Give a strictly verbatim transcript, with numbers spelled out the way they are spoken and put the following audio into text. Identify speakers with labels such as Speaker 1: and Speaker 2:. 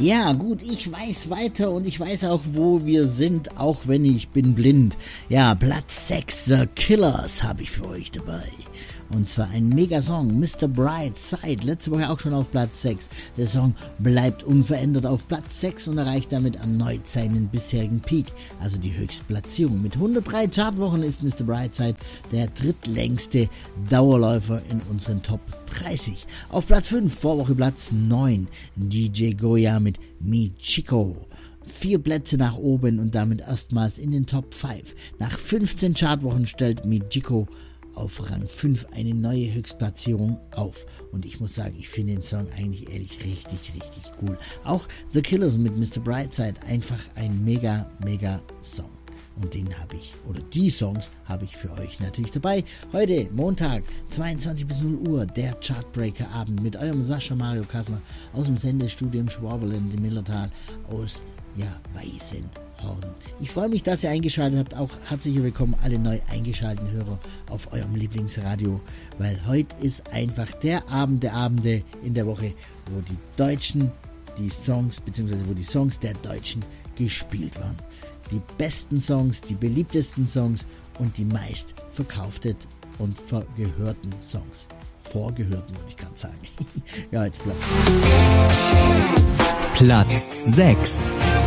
Speaker 1: Ja, gut, ich weiß weiter und ich weiß auch, wo wir sind, auch wenn ich bin blind. Ja, Platz sechs, The Killers habe ich für euch dabei. Und zwar ein Megasong, Mister Brightside, letzte Woche auch schon auf Platz sechs. Der Song bleibt unverändert auf Platz sechs und erreicht damit erneut seinen bisherigen Peak, also die Höchstplatzierung. Mit hundertdrei Chartwochen ist Mister Brightside der drittlängste Dauerläufer in unseren Top dreißig. Auf Platz fünf, Vorwoche Platz neun, D J Goya mit Michiko. Vier Plätze nach oben und damit erstmals in den Top fünf. Nach fünfzehn Chartwochen stellt Michiko auf Rang fünf eine neue Höchstplatzierung auf. Und ich muss sagen, ich finde den Song eigentlich ehrlich richtig, richtig cool. Auch The Killers mit Mister Brightside, einfach ein mega, mega Song. Und den habe ich, oder die Songs habe ich für euch natürlich dabei. Heute, Montag, zweiundzwanzig bis null Uhr, der Chartbreaker-Abend mit eurem Sascha Mario Kassner aus dem Sendestudio im Schwaberland im Millertal aus, ja, Weißenhorn. Ich freue mich, dass ihr eingeschaltet habt. Auch herzlich willkommen alle neu eingeschalteten Hörer auf eurem Lieblingsradio, weil heute ist einfach der Abend der Abende in der Woche, wo die Deutschen die Songs, beziehungsweise wo die Songs der Deutschen gespielt werden. Die besten Songs, die beliebtesten Songs und die meist verkauften und vergehörten Songs. Vorgehörten, würde ich gerade sagen. Ja, jetzt Platz.
Speaker 2: Platz sechs.